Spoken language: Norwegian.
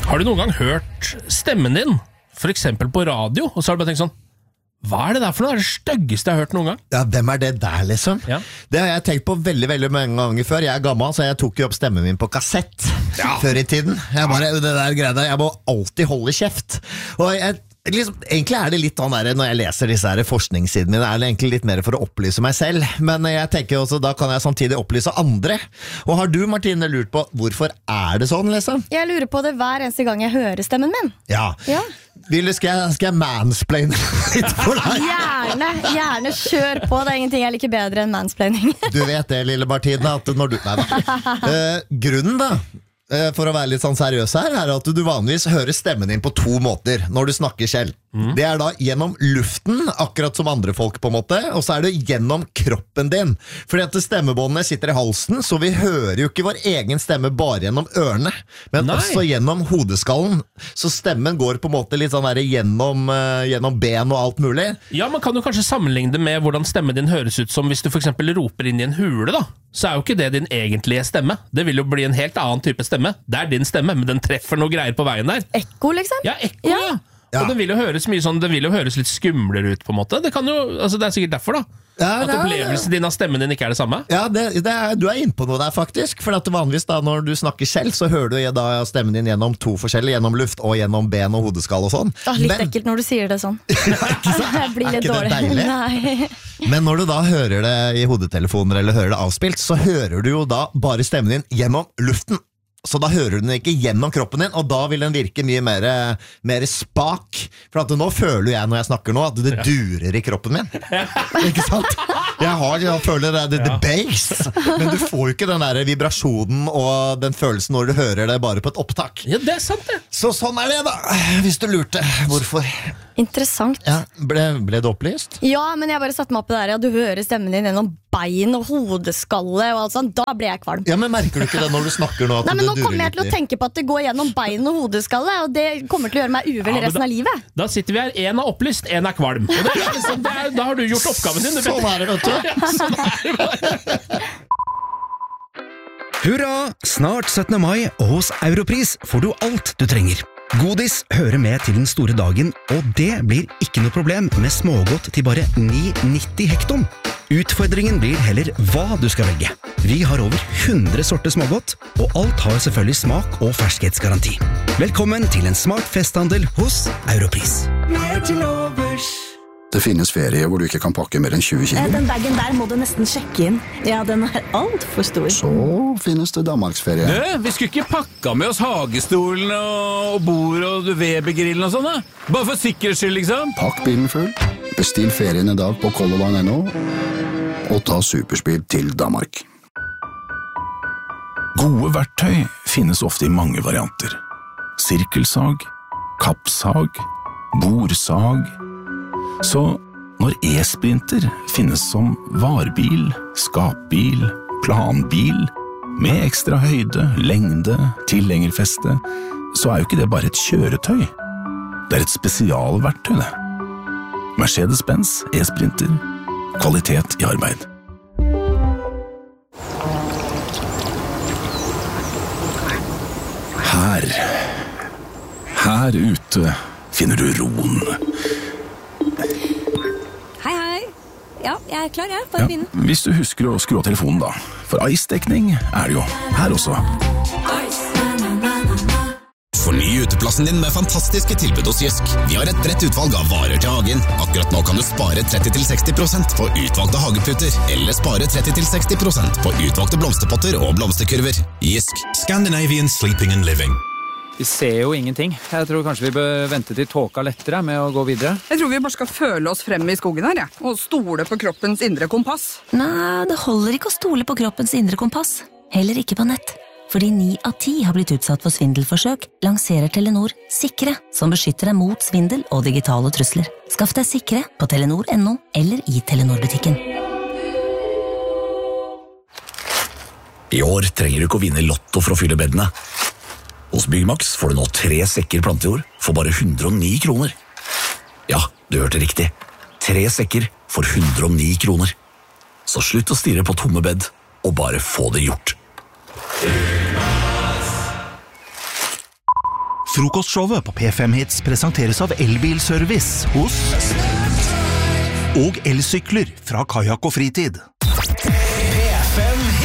Har du noen gang hørt stemmen din, for eksempel på radio, og så har du bare tenkt sånn, hva det der for noe? Det styggeste jeg har hørt noen gang? Ja, hvem det der liksom? Ja. Det har jeg tenkt på veldig, veldig mange ganger før. Jeg gammel, så jeg tok jo opp stemmen min på kassett før i tiden. Jeg bare, det der greia der, jeg må alltid holde kjeft. Og egentlig det litt sånn der, når jeg leser disse her forskningssidene mine, det egentlig litt mer for å opplyse meg selv, men jeg tenker også, da kan jeg samtidig opplyse andre. Og har du, Martine, lurt på hvorfor det sånn, liksom? Jeg lurer på det hver eneste gang jeg hører stemmen min. Ja. Skal jeg mansplaine litt for deg? Gjerne kjør på. Det ingenting jeg liker bedre enn mansplaining. Du vet det, lille Martine, at når du... grunnen da, for å være litt sånn seriøs her, at du vanligvis hører stemmen din på 2 måter når du snakker selv. Det da gjennom luften, akkurat som andre folk på en måte, og så det gjennom kroppen din. Fordi at stemmebåndene sitter i halsen, så vi hører jo ikke vår egen stemme bare gjennom ørene, men også gjennom hodeskallen. Så stemmen går på en måte litt sånn der gjennom ben og alt mulig. Ja, man kan jo kanskje sammenligne det med hvordan stemmen din høres ut som hvis du for eksempel roper inn i en hule da. Så jo ikke det din egentlige stemme. Det vil jo bli en helt annen type stemme. Det din stemme, men den treffer noe greier på veien der. Ekko, liksom? Ja, ekko, ja. Og det vil jo høres mye sånn, det vil jo høres litt skumlere ut på en måte. Det kan jo, altså det sikkert derfor da. At opplevelsen din av stemmen din ikke det samme. Ja, du inne på noe der faktisk. For at vanligvis da, når du snakker selv, så hører du da stemmen din gjennom 2 forskjellige, gjennom luft og gjennom ben og hodeskall og sånn. Litt ekkelt når du sier det sånn. Jeg blir litt dårlig. Det deilig? Nei. Men når du da hører det i hodetelefoner eller hører det avspilt, så hører du jo da bare stemmen din gjennom luften. Så da hører du den ikke gjennom kroppen din, og da vil den virke mye mer spak. For at nå føler jeg når jeg snakker nå, at det durer i kroppen min. Ikke sant? Jeg føler det bass, men du får jo ikke den der vibrasjonen og den følelsen når du hører det bare på et opptak. Ja, det sant det. Så sånn det da, hvis du lurte. Hvorfor? Interessant. Ja, ble det opplyst? Ja, men jeg bare satte meg opp det der, du hører stemmen din gjennom bein og hodeskalle og alt sånt, da ble jeg kvalm. Ja, men merker du ikke det når du snakker nå? Nei, men nå kommer jeg til å tenke på at det går gjennom bein og hodeskalle, og det kommer til å gjøre meg uvel resten av livet. Da sitter vi her, en opplyst, en kvalm. Og liksom, da har du gjort oppgaven din. Sånn det, vet du. Ja, sånn det bare. Hurra! Snart 17. mai, og hos Europris får du alt du trenger. Godis hører med til den store dagen, og det blir ikke noe problem med smågodt til bare 9,90 hekton. Utfordringen blir heller hva du skal velge. Vi har over 100 sorter smågodt, og alt har selvfølgelig smak og ferskhetsgaranti. Velkommen til en smart festhandel hos Europris. Mer til overs. Det finnes ferie hvor du ikke kan pakke mer enn 20 kilo. Den bagen der må du nesten sjekke inn. Ja, den alt for stor. Så finnes det Danmarksferie. Vi skulle ikke pakka med oss hagestolen og bord og Webergrillen og sånn da? Bare for sikkerhets skyld, liksom. Pakk bilen full, bestill ferien i dag på colorline.no, og ta superspeed til Danmark. Gode verktøy finnes ofte i mange varianter. Sirkelsag, kappsag, bordsag. Så når e-sprinter finnes som varebil, skapbil, planbil, med ekstra høyde, lengde, tilhengerfeste, så jo ikke det bare et kjøretøy. Det et spesialverktøy, det. Mercedes-Benz e-sprinter. Kvalitet i arbeid. Her ute finner du roen. Hei. Ja, jeg klar, jeg. Bare begynne. Hvis du husker å skru av telefonen da. For ice-dekning det jo her også. Forny uteplassen din med fantastiske tilbud hos Jysk. Vi har et bredt utvalg av varer til hagen. Akkurat nå kan du spare 30-60% på utvalgte hageputer, eller spare 30-60% på utvalgte blomsterpotter og blomsterkurver. Jysk. Scandinavian Sleeping and Living. Vi ser jo ingenting. Jeg tror kanskje vi bør vente til tåka lettere med å gå videre. Jeg tror vi bare skal føle oss frem i skogen her, og stole på kroppens indre kompass. Nei, det holder ikke å stole på kroppens indre kompass. Heller ikke på nett. Fordi 9 av 10 har blitt utsatt for svindelforsøk, lanserer Telenor Sikre, som beskytter deg mot svindel og digitale trusler. Skaff deg Sikre på telenor.no eller i Telenor-butikken. I år trenger du ikke å vinne lotto for å fylle bedene. Hos Byggmax får du nå 3 sekker plantejord for bare 109 kroner. Ja, du hørte riktig. 3 sekker for 109 kroner. Så slutt å stirre på tomme bed, og bare få det gjort. Frokostshowet på P5 Hits presenteres av Elbilservice hos og elsykler fra Kajak og Fritid. P5